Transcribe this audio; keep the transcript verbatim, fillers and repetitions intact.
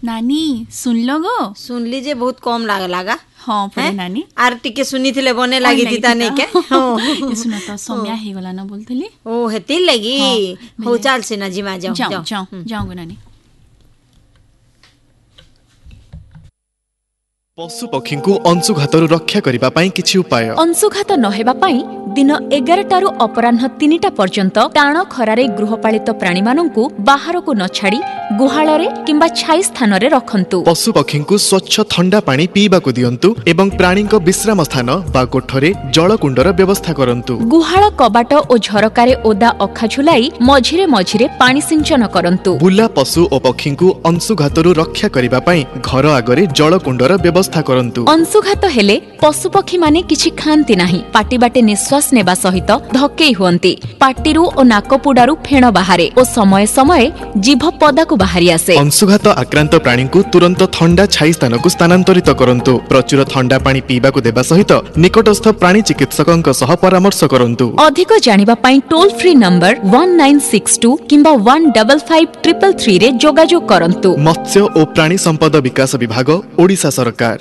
नानी सुन लो गो सुनली जे बहुत कम लाग लागा हाँ परे नानी आर टिके सुनिथिले बने लागि दिता नै के हो सुन त समय हे गला न बोलथली ओ हेति लागि हो चाल से ना जिमा जाऊ जाऊ जाऊ जाऊ गो नानी पशु पक्षी को अंशुघातरू रक्षा करिबा पई किछि उपाय अंशुघात नहेबा पई दिन एगार टारू अपराह्न तीन टा पर्यंत टाण खरारे गृहपालित प्राणी माननकु बाहर को न छाड़ी गुहाଳରେ किंबा छाई स्थान रे रखंतु पशु पक्षी को स्वच्छ ठंडा पानी पीबा को दियंतु एवं प्राणी को विश्राम स्थान बा कोठरे जलकुंडर व्यवस्था करंतु गुहाळ कबाट ओ झरकारे ओदा अखा झुलाई मझिरे मझिरे पानी सिंचन करंतु बुला पशु और पक्षी को अंशुघातरू रक्षा करिबा पई घर आगरे जलकुंडर व्यवस्था करंतु अंशुघात हेले पशु पक्षी माने किछि खांती नाही पाटी बाटे निश्वास नेबा सहित धक्केई हुअंती पाटीरू ओ नाकपुडारू फेण बाहारे ओ समय समय जीभ पदाकु बाहरी आसे अंशुघात आक्रांत प्राणी को तुरंत ठंडा छाई स्थान को स्थानांतरित करंतु प्रचुर ठंडा पानी पीबा को देबा सहित निकटस्थ प्राणी चिकित्सकक सह परामर्श करंतु अधिक जानिबा पई toll free number one nine six to किंबा one five five three three three रे जोगाजोग करंतु मत्स्य और प्राणी संपद विकास विभाग ओडिशा सरकार।